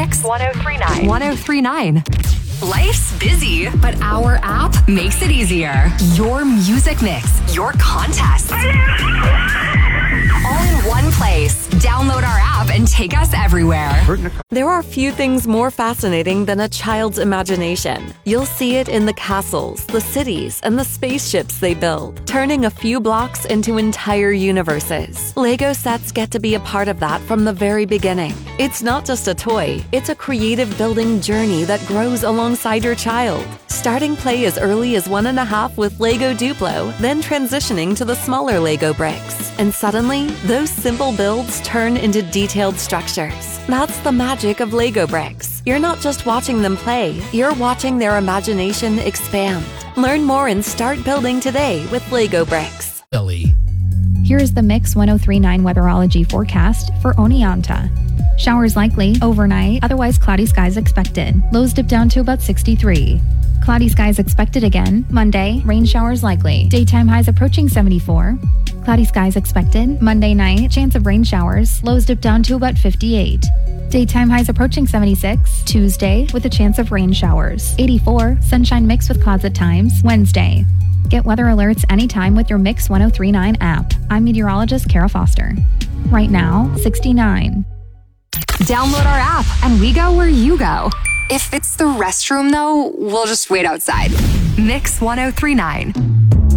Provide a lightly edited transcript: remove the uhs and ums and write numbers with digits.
Mix 1039. 1039. Life's busy, but our app makes it easier. Your music mix, your contest. All in one place. Download our app and take us everywhere. There are few things more fascinating than a child's imagination. You'll see it in the castles, the cities, and the spaceships they build, turning a few blocks into entire universes. Lego sets get to be a part of that from the very beginning. It's not just a toy, it's a creative building journey that grows alongside your child. Starting play as early as 1.5 with Lego Duplo, then transitioning to the smaller Lego bricks. And suddenly, those simple builds turn into detailed structures. That's the magic of Lego bricks. You're not just watching them play, you're watching their imagination expand. Learn more and start building today with Lego bricks. Here is the Mix 1039 weatherology forecast for Oneonta. Showers likely overnight, otherwise cloudy skies expected. Lows dip down to about 63. Cloudy skies expected again. Monday, rain showers likely. Daytime highs approaching 74. Cloudy skies expected. Monday night, chance of rain showers. Lows dip down to about 58. Daytime highs approaching 76. Tuesday, with a chance of rain showers. 84. Sunshine mixed with clouds at times. Wednesday. Get weather alerts anytime with your Mix 1039 app. I'm meteorologist Kara Foster. Right now, 69. Download our app and we go where you go. If it's the restroom, though, we'll just wait outside. Mix 1039.